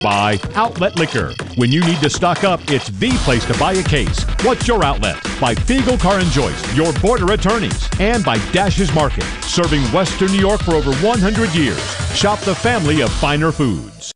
By Outlet Liquor. When you need to stock up, it's the place to buy a case. What's your outlet? By Fiegel Car and Joist, your border attorneys. And by Dash's Market, serving Western New York for over 100 years. Shop the family of finer foods.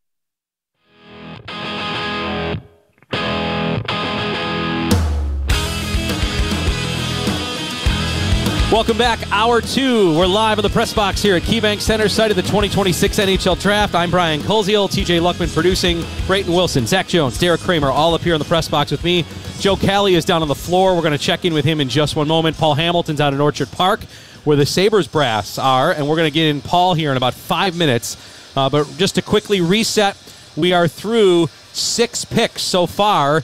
Welcome back, Hour 2. We're live in the press box here at KeyBank Center, site of the 2026 NHL Draft. I'm Brian Koziel, TJ Luckman producing, Brayton Wilson, Zach Jones, Derek Kramer, all up here in the press box with me. Joe Cali is down on the floor. We're going to check in with him in just one moment. Paul Hamilton's out in Orchard Park, where the Sabres brass are, and we're going to get in Paul here in about 5 minutes. But just to quickly reset, we are through 6 picks so far.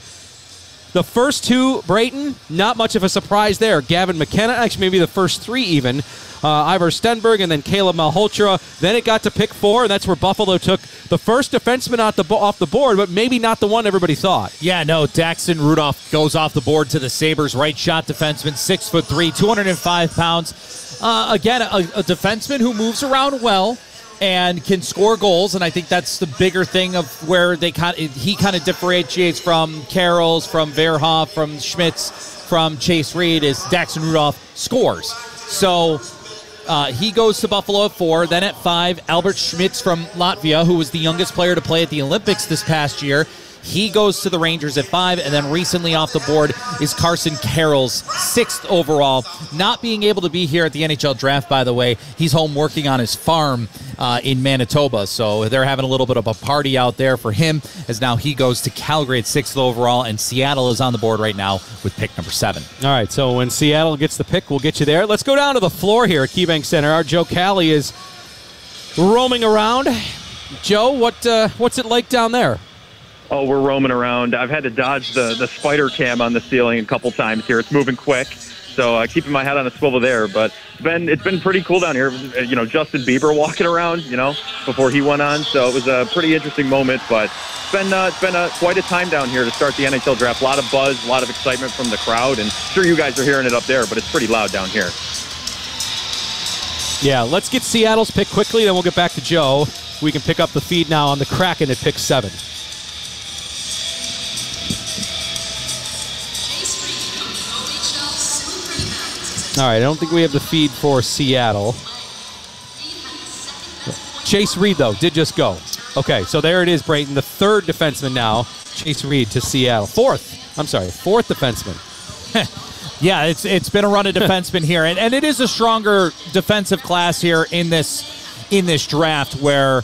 The first 2, Brayton, not much of a surprise there. Gavin McKenna, actually maybe the first 3 even. Ivar Stenberg and then Caleb Malhotra. Then it got to pick 4, and that's where Buffalo took the first defenseman off the board, but maybe not the one everybody thought. Yeah, no, Daxton Rudolph goes off the board to the Sabres. Right shot defenseman, 6'3", 205 pounds. Again, a defenseman who moves around well and can score goals, and I think that's the bigger thing of where he kind of differentiates from Carols, from Verhoff, from Schmitz, from Chase Reed, is Daxton Rudolph scores. So he goes to Buffalo at 4. Then at 5, Albert Schmitz from Latvia, who was the youngest player to play at the Olympics this past year. He goes to the Rangers at 5, and then recently off the board is Carson Carols, 6th overall. Not being able to be here at the NHL Draft, by the way. He's home working on his farm in Manitoba, so they're having a little bit of a party out there for him, as now he goes to Calgary at 6th overall, and Seattle is on the board right now with pick number 7. All right, so when Seattle gets the pick, we'll get you there. Let's go down to the floor here at KeyBank Center. Our Joe Cali is roaming around. Joe, what's it like down there? Oh, we're roaming around. I've had to dodge the spider cam on the ceiling a couple times here. It's moving quick, so keeping my head on a swivel there. But it's been pretty cool down here. You know, Justin Bieber walking around, before he went on. So it was a pretty interesting moment. But it's been quite a time down here to start the NHL Draft. A lot of buzz, a lot of excitement from the crowd. And sure, you guys are hearing it up there, but it's pretty loud down here. Yeah, let's get Seattle's pick quickly, then we'll get back to Joe. We can pick up the feed now on the Kraken at pick 7. All right, I don't think we have the feed for Seattle. Chase Reed, though, did just go. Okay, so there it is, Brayton. The 3rd defenseman now, Chase Reed to Seattle. 4th defenseman. Yeah, it's been a run of defensemen here, and it is a stronger defensive class here in this draft where,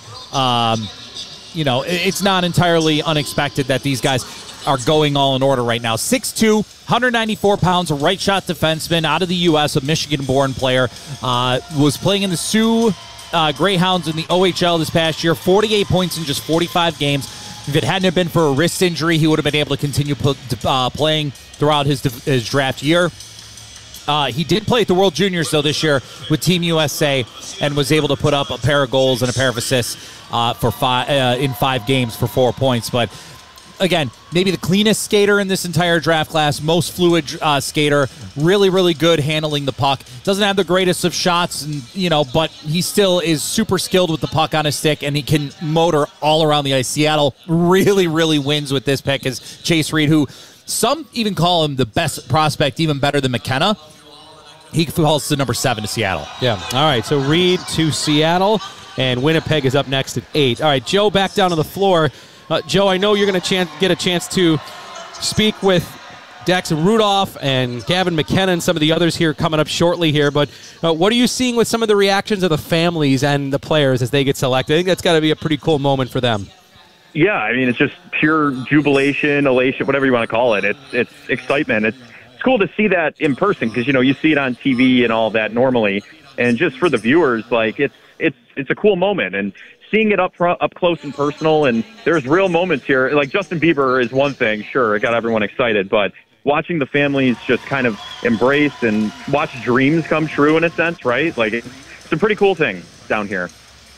it's not entirely unexpected that these guys are going all in order right now. 6'2", 194 pounds, a right shot defenseman out of the U.S., a Michigan-born player. Was playing in the Sioux Greyhounds in the OHL this past year. 48 points in just 45 games. If it hadn't have been for a wrist injury, he would have been able to continue playing throughout his draft year. He did play at the World Juniors, though, this year with Team USA and was able to put up a pair of goals and a pair of assists in 5 games for 4 points. But again, maybe the cleanest skater in this entire draft class, most fluid skater, really, really good handling the puck. Doesn't have the greatest of shots, but he still is super skilled with the puck on his stick, and he can motor all around the ice. Seattle really, really wins with this pick as Chase Reed, who some even call him the best prospect, even better than McKenna. He falls to number 7 to Seattle. Yeah. All right, so Reed to Seattle, and Winnipeg is up next at 8. All right, Joe, back down to the floor. Joe, I know you're going to get a chance to speak with Daxton Rudolph and Gavin McKenna and some of the others here coming up shortly here, but what are you seeing with some of the reactions of the families and the players as they get selected? I think that's got to be a pretty cool moment for them. Yeah, I mean, it's just pure jubilation, elation, whatever you want to call it. It's excitement. It's cool to see that in person because, you see it on TV and all that normally. And just for the viewers, like, it's a cool moment. And seeing it up close and personal, and there's real moments here. Like Justin Bieber is one thing, sure, it got everyone excited, but watching the families just kind of embrace and watch dreams come true in a sense, right? Like, it's a pretty cool thing down here.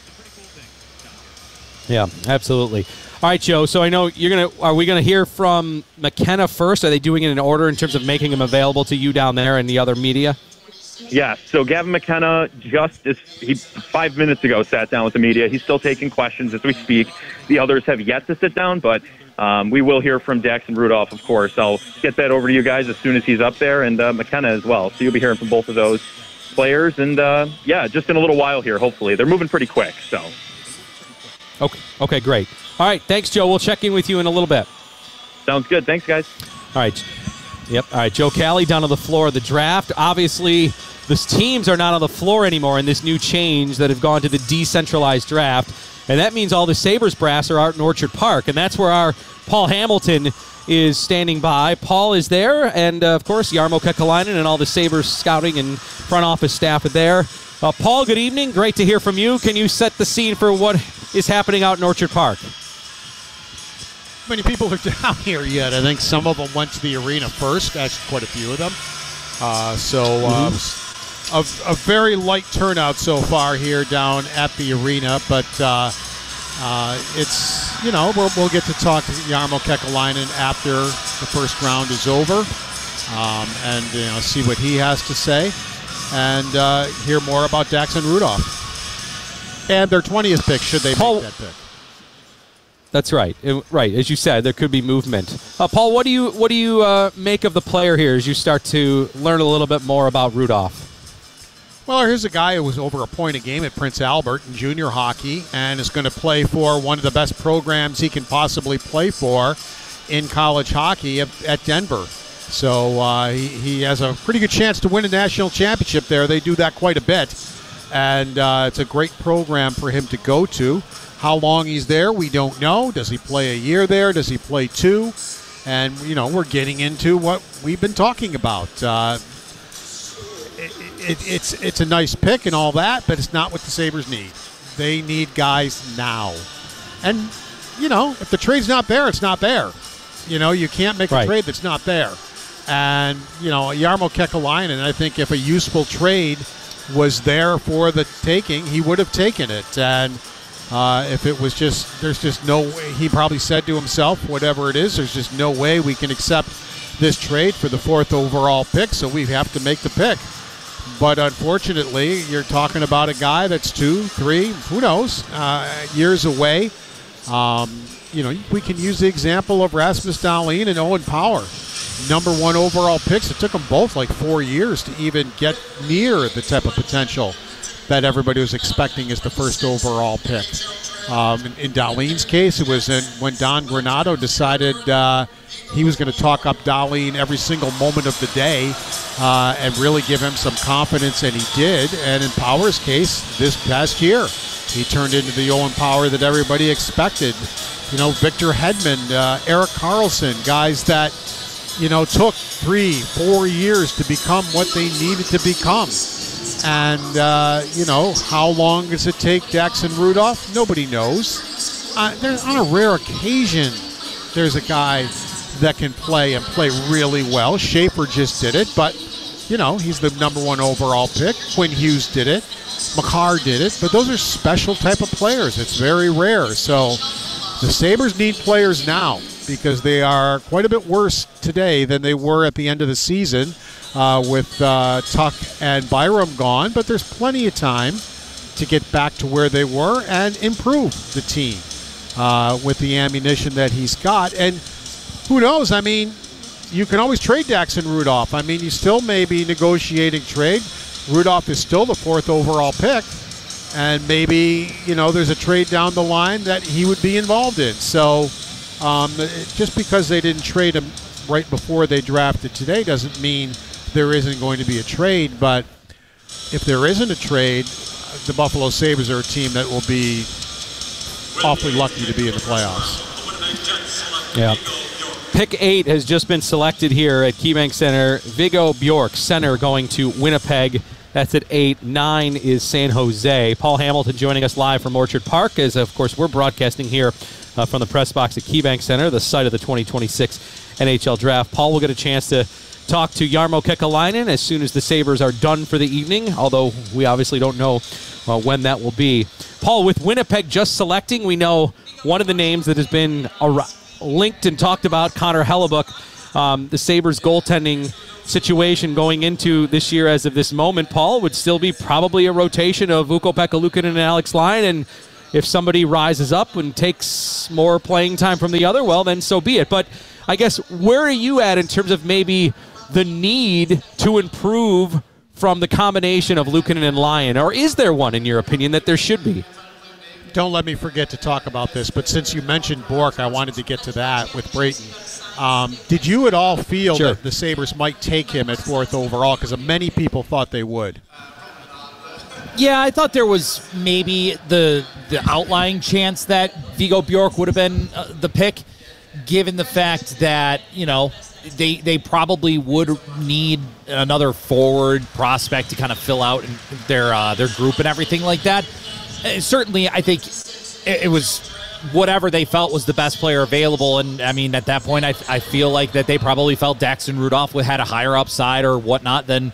Yeah, absolutely. All right, Joe, so I know are we going to hear from McKenna first? Are they doing it in order in terms of making him available to you down there and the other media? Yeah, so Gavin McKenna he 5 minutes ago sat down with the media. He's still taking questions as we speak. The others have yet to sit down, but we will hear from Daxon Rudolph, of course. I'll get that over to you guys as soon as he's up there, and McKenna as well. So you'll be hearing from both of those players. And, just in a little while here, hopefully. They're moving pretty quick, so. Okay, great. All right, thanks, Joe. We'll check in with you in a little bit. Sounds good. Thanks, guys. All right. Yep. All right, Joe Cali down on the floor of the draft. Obviously, the teams are not on the floor anymore in this new change that have gone to the decentralized draft. And that means all the Sabres brass are out in Orchard Park. And that's where our Paul Hamilton is standing by. Paul is there. And, of course, Jarmo Kekalainen and all the Sabres scouting and front office staff are there. Paul, good evening. Great to hear from you. Can you set the scene for what is happening out in Orchard Park? Many people are down here yet. I think some of them went to the arena first. Actually, quite a few of them. A very light turnout so far here down at the arena. But it's, we'll get to talk to Jarmo Kekalainen after the first round is over, and see what he has to say, and hear more about Daxon Rudolph and their 20th pick. Should they make that pick? That's right. Right, as you said, there could be movement. Paul, what do you make of the player here as you start to learn a little bit more about Rudolph? Well, here's a guy who was over a point a game at Prince Albert in junior hockey and is going to play for one of the best programs he can possibly play for in college hockey at Denver. So he has a pretty good chance to win a national championship there. They do that quite a bit. And it's a great program for him to go to. How long he's there, we don't know. Does he play a year there? Does he play 2? And, we're getting into what we've been talking about. It's a nice pick and all that, but it's not what the Sabres need. They need guys now. And, if the trade's not there, it's not there. You can't make a trade that's not there. And, Jarmo Kekalainen, I think if a useful trade was there for the taking, he would have taken it. And if it was there's just no way, he probably said to himself, whatever it is, there's just no way we can accept this trade for the 4th overall pick, so we have to make the pick. But unfortunately, you're talking about a guy that's 2, 3, who knows, years away. We can use the example of Rasmus Dahlin and Owen Power. Number 1 overall picks. It took them both like 4 years to even get near the type of potential that everybody was expecting as the 1st overall pick. In Dahlin's case, it was when Don Granato decided he was going to talk up Dahlin every single moment of the day and really give him some confidence, and he did. And in Power's case, this past year, he turned into the Owen Power that everybody expected. Victor Hedman, Erik Karlsson, guys that, took 3-4 years to become what they needed to become. And, how long does it take Daxon Rudolph? Nobody knows. On a rare occasion, there's a guy that can play and play really well. Schaefer just did it, but, he's the number 1 overall pick. Quinn Hughes did it. Makar did it. But those are special type of players. It's very rare. So the Sabres need players now because they are quite a bit worse today than they were at the end of the season. With Tuck and Byram gone, but there's plenty of time to get back to where they were and improve the team with the ammunition that he's got. And who knows? I mean, you can always trade Daxon Rudolph. I mean, you still may be negotiating trade. Rudolph is still the 4th overall pick, and maybe, there's a trade down the line that he would be involved in. So just because they didn't trade him right before they drafted today doesn't mean there isn't going to be a trade, but if there isn't a trade, the Buffalo Sabres are a team that will be awfully lucky to be in the playoffs. Yeah. Pick 8 has just been selected here at KeyBank Center. Viggo Bjork, center, going to Winnipeg. That's at 8. 9 is San Jose. Paul Hamilton joining us live from Orchard Park, as, of course, we're broadcasting here from the press box at KeyBank Center, the site of the 2026 NHL Draft. Paul will get a chance to talk to Jarmo Kekalainen as soon as the Sabres are done for the evening, although we obviously don't know when that will be. Paul, with Winnipeg just selecting, we know one of the names that has been linked and talked about, Connor Hellebuyck, the Sabres goaltending situation going into this year as of this moment, Paul, would still be probably a rotation of Ukko-Pekka Luukkonen and Alex Lyon, and if somebody rises up and takes more playing time from the other, well, then so be it. But I guess where are you at in terms of maybe the need to improve from the combination of Luukkonen and Lyon? Or is there one, in your opinion, that there should be? Don't let me forget to talk about this, but since you mentioned Bork, I wanted to get to that with Brayton. Did you at all feel that the Sabres might take him at 4th overall? Because many people thought they would. Yeah, I thought there was maybe the outlying chance that Viggo Bjork would have been the pick, given the fact that, they probably would need another forward prospect to kind of fill out their group and everything like that. Certainly, I think it was whatever they felt was the best player available. And, I mean, at that point, I feel like that they probably felt Daxton Rudolph had a higher upside or whatnot than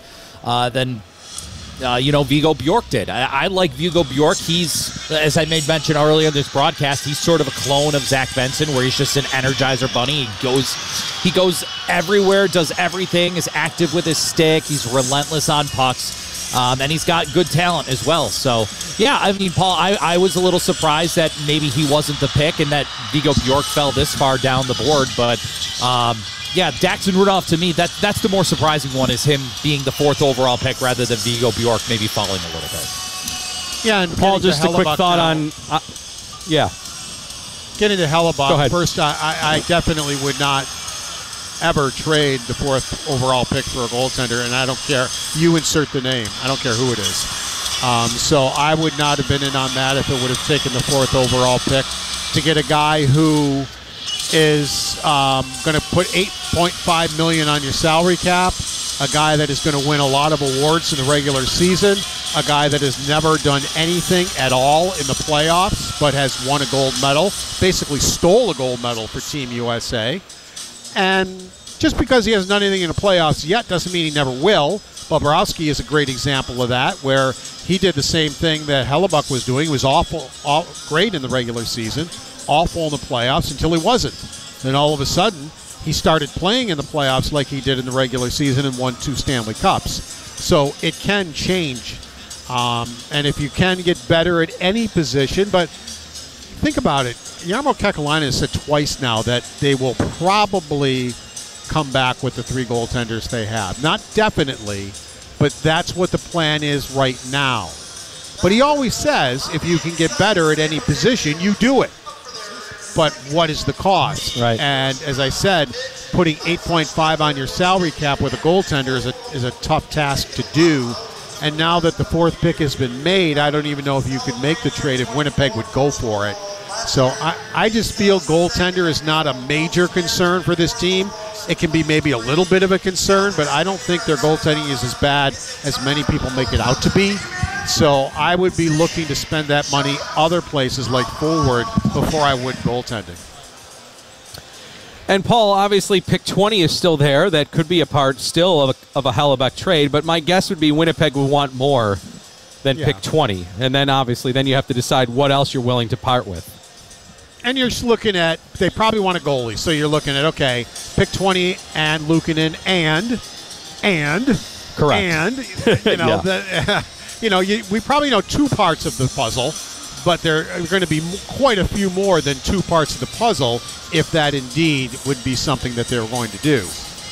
Viggo Bjork did. I like Viggo Bjork. He's, as I made mention earlier in this broadcast, he's sort of a clone of Zach Benson, where he's just an Energizer bunny. He goes everywhere, does everything, is active with his stick. He's relentless on pucks. And he's got good talent as well. So, yeah, I mean, Paul, I was a little surprised that maybe he wasn't the pick and that Viggo Bjork fell this far down the board. But, yeah, Daxton Rudolph, to me, that's the more surprising one, is him being the 4th overall pick rather than Viggo Bjork maybe falling a little bit. Yeah, and Paul, just a quick thought on getting to Hellebuyck. Go ahead. First, I definitely would not ever trade the 4th overall pick for a goaltender, and I don't care. You insert the name. I don't care who it is. So I would not have been in on that if it would have taken the 4th overall pick to get a guy who is going to put $8.5 million on your salary cap, a guy that is going to win a lot of awards in the regular season, a guy that has never done anything at all in the playoffs but has won a gold medal, basically stole a gold medal for Team USA. And just because he hasn't done anything in the playoffs yet doesn't mean he never will. Bobrovsky is a great example of that, where he did the same thing that Hellebuyck was doing. He was great in the regular season, awful in the playoffs until he wasn't. Then all of a sudden, he started playing in the playoffs like he did in the regular season and won 2 Stanley Cups. So it can change. And if you can get better at any position, but think about it. Jarmo Kekalainen has said twice now that they will probably come back with the 3 goaltenders they have. Not definitely, but that's what the plan is right now. But he always says if you can get better at any position, you do it. But what is the cost? Right. And as I said, putting 8.5 on your salary cap with a goaltender is a tough task to do. And now that the 4th pick has been made, I don't even know if you could make the trade if Winnipeg would go for it. So I just feel goaltender is not a major concern for this team. It can be maybe a little bit of a concern, but I don't think their goaltending is as bad as many people make it out to be. So I would be looking to spend that money other places like forward before I would goaltending. And Paul, obviously pick 20 is still there. That could be a part still of a Hellebuyck trade, but my guess would be Winnipeg would want more than pick 20. And then obviously then you have to decide what else you're willing to part with. And you're just looking at, they probably want a goalie. So you're looking at, okay, pick 20 and Luukkonen and Correct. And, we probably know 2 parts of the puzzle, but there are going to be quite a few more than 2 parts of the puzzle if that indeed would be something that they're going to do.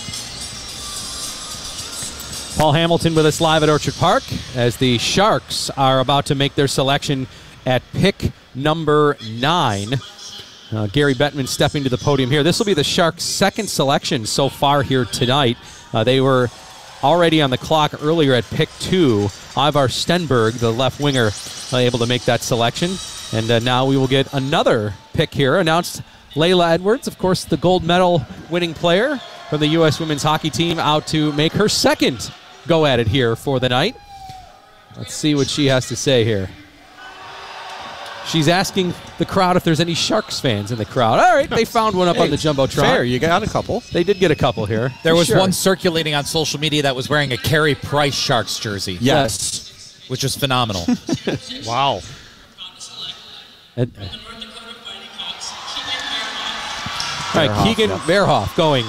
Paul Hamilton with us live at Orchard Park as the Sharks are about to make their selection at pick number 9. Gary Bettman stepping to the podium here. This will be the Sharks' second selection so far here tonight. They were already on the clock earlier at pick 2. Ivar Stenberg, the left winger, able to make that selection. And now we will get another pick here. Announced Layla Edwards, of course, the gold medal winning player from the U.S. women's hockey team, out to make her second go at it here for the night. Let's see what she has to say here. She's asking the crowd if there's any Sharks fans in the crowd. All right, they found one up on the Jumbotron. Fair, you got a couple. They did get a couple here. There was one circulating on social media that was wearing a Carey Price Sharks jersey. Yes. Which was phenomenal. Wow. All right, Keegan Verhoff going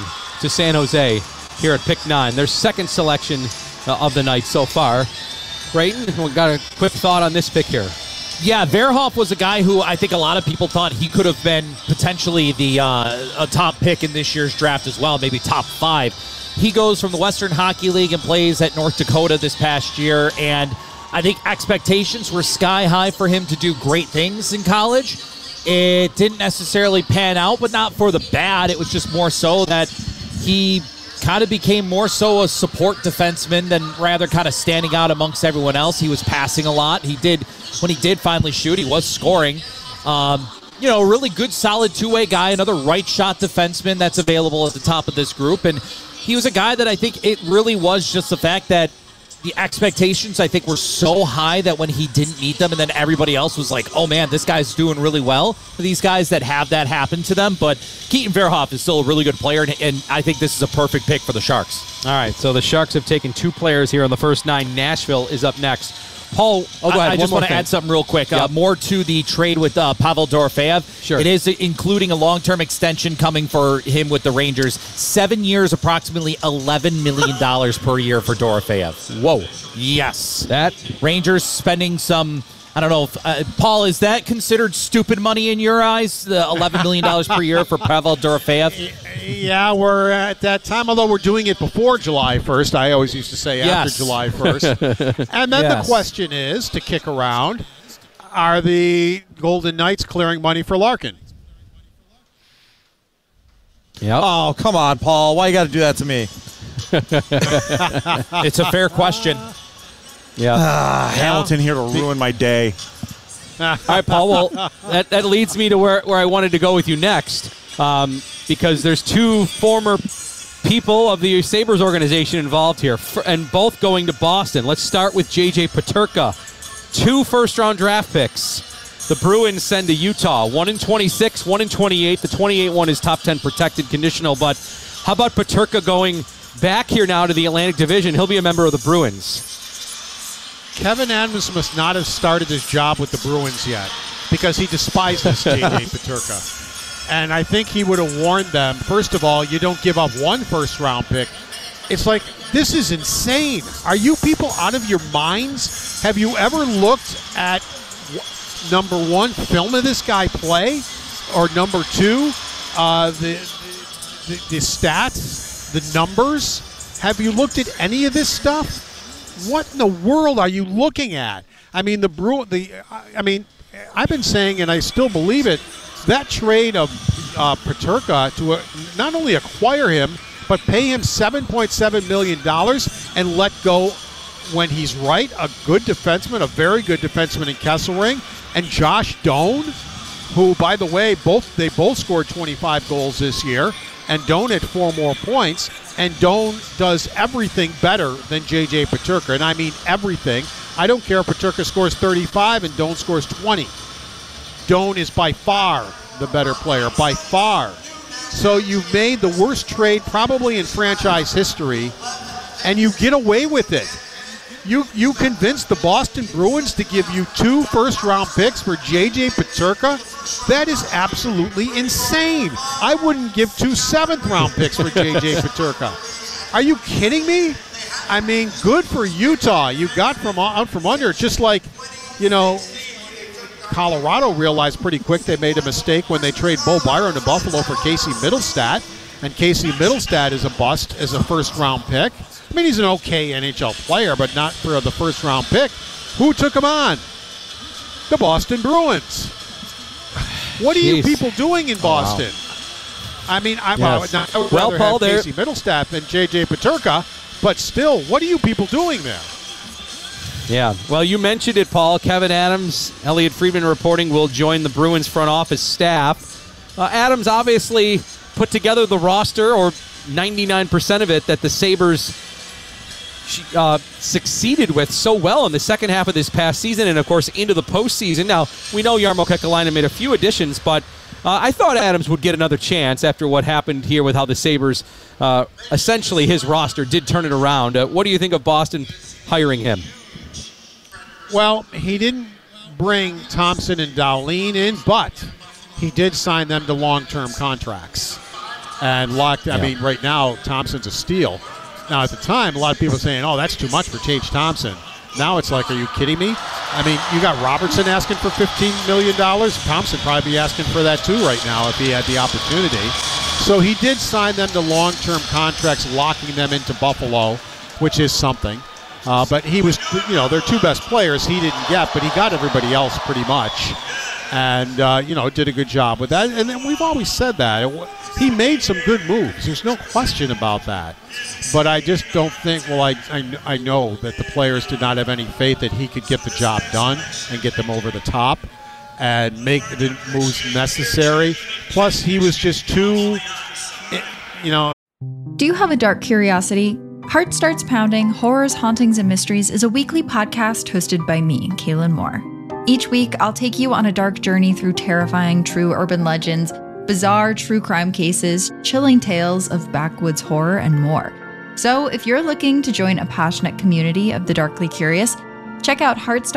to San Jose here at pick 9. Their second selection of the night so far. Brayton, we got a quick thought on this pick here. Yeah, Verhoff was a guy who I think a lot of people thought he could have been potentially a top pick in this year's draft as well, maybe top 5. He goes from the Western Hockey League and plays at North Dakota this past year, and I think expectations were sky high for him to do great things in college. It didn't necessarily pan out, but not for the bad. It was just more so that he kind of became more so a support defenseman than rather kind of standing out amongst everyone else. He was passing a lot. When he did finally shoot, he was scoring. Really good, solid two-way guy, another right shot defenseman that's available at the top of this group. And he was a guy that I think it really was just the fact that the expectations, I think, were so high that when he didn't meet them and then everybody else was like, oh, man, this guy's doing really well. These guys that have that happen to them. But Keaton Verhoff is still a really good player, and I think this is a perfect pick for the Sharks. All right, so the Sharks have taken 2 players here on the first 9. Nashville is up next. Paul, go ahead. I just want to add something real quick. Yep. More to the trade with Pavel Dorofeyev. Sure. It is including a long-term extension coming for him with the Rangers. 7 years, approximately $11 million per year for Dorofeyev. Whoa. Yes. That Rangers spending some, I don't know, if, Paul, is that considered stupid money in your eyes, the $11 million per year for Pavel Dorofeyev? Yeah, we're at that time, although we're doing it before July 1st. I always used to say after July 1st. And then the question is, to kick around, are the Golden Knights clearing money for Larkin? Yep. Oh, come on, Paul. Why you got to do that to me? It's a fair question. Yeah. Hamilton here to ruin my day. All right, Paul. Well, that leads me to where I wanted to go with you next, because there's 2 former people of the Sabres organization involved here, and both going to Boston. Let's start with J.J. Peterka. 2 first-round draft picks. The Bruins send to Utah. 1 in 26, 1 in 28. The 28 one is top 10 protected conditional. But how about Peterka going back here now to the Atlantic Division? He'll be a member of the Bruins. Kevin Adams must not have started his job with the Bruins yet because he despises J.J. Peterka. And I think he would have warned them, first of all, you don't give up 1 first-round pick. It's like, this is insane. Are you people out of your minds? Have you ever looked at, number 1, film of this guy play? Or number 2, the stats, the numbers? Have you looked at any of this stuff? What in the world are you looking at? I mean, I've been saying, and I still believe it, that trade of Peterka to not only acquire him, but pay him $7.7 million and let go when he's right, a good defenseman, a very good defenseman in Kesselring, and Josh Doan, who, by the way, they both scored 25 goals this year, and Doan had 4 more points, and Doan does everything better than J.J. Peterka, and I mean everything. I don't care if Peterka scores 35 and Doan scores 20. Doan is by far the better player, by far. So you've made the worst trade probably in franchise history, and you get away with it. You convinced the Boston Bruins to give you 2 first-round picks for J.J. Peterka? That is absolutely insane. I wouldn't give 2 seventh-round picks for J.J. Peterka. Are you kidding me? I mean, good for Utah. You got out from under. Just like, Colorado realized pretty quick they made a mistake when they trade Bo Byron to Buffalo for Casey Middlestat. And Casey Middlestat is a bust as a first-round pick. I mean, he's an okay NHL player, but not for the first-round pick. Who took him on? The Boston Bruins. What are you people doing in Boston? Wow. I mean, I would rather have Casey Middlestat than J.J. Peterka, but still, what are you people doing there? Yeah, well, you mentioned it, Paul. Kevin Adams, Elliot Friedman reporting, will join the Bruins front office staff. Adams obviously put together the roster, or 99% of it, that the Sabres succeeded with so well in the second half of this past season and, of course, into the postseason. Now, we know Jarmo Kekalainen made a few additions, but I thought Adams would get another chance after what happened here with how the Sabres, essentially his roster, did turn it around. What do you think of Boston hiring him? Well, he didn't bring Thompson and Dahlin in, but he did sign them to long-term contracts. And I mean, right now, Thompson's a steal. Now, at the time, a lot of people were saying, oh, that's too much for Tage Thompson. Now it's like, are you kidding me? I mean, you got Robertson asking for $15 million. Thompson probably be asking for that too right now if he had the opportunity. So he did sign them to long-term contracts, locking them into Buffalo, which is something. But he was, their two best players he didn't get, but he got everybody else pretty much. And, did a good job with that. And then we've always said that. He made some good moves. There's no question about that. But I just don't think, I know that the players did not have any faith that he could get the job done and get them over the top and make the moves necessary. Plus, he was just too, Do you have a dark curiosity? Heart Starts Pounding, Horrors, Hauntings, and Mysteries is a weekly podcast hosted by me, Kaylin Moore. Each week, I'll take you on a dark journey through terrifying true urban legends, bizarre true crime cases, chilling tales of backwoods horror, and more. So if you're looking to join a passionate community of the darkly curious, check out Heart